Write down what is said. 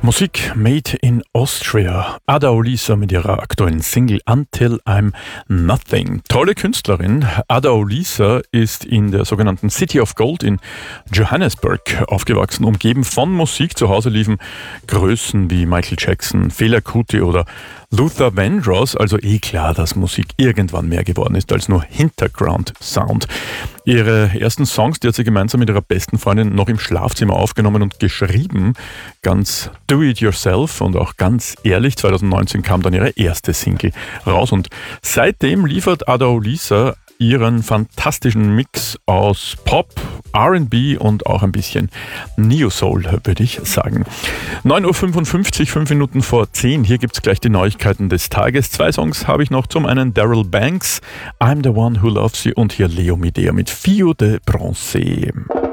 Musik made in Austria. Ada Olisa mit ihrer aktuellen Single Until I'm Nothing. Tolle Künstlerin. Ada Olisa ist in der sogenannten City of Gold in Johannesburg aufgewachsen, umgeben von Musik. Zu Hause liefen Größen wie Michael Jackson, Fela Kuti oder Luther Vandross, also klar, dass Musik irgendwann mehr geworden ist als nur Hintergrund-Sound. Ihre ersten Songs, die hat sie gemeinsam mit ihrer besten Freundin noch im Schlafzimmer aufgenommen und geschrieben. Ganz do it yourself und auch ganz ehrlich. 2019 kam dann ihre erste Single raus und seitdem liefert Ada Olisa ihren fantastischen Mix aus Pop, R&B und auch ein bisschen Neo-Soul, würde ich sagen. 9.55 Uhr, 5 Minuten vor 10. Hier gibt es gleich die Neuigkeiten des Tages. 2 Songs habe ich noch. Zum einen Daryl Banks, I'm the One Who Loves You und hier Leo Midea mit Fio de Bronze.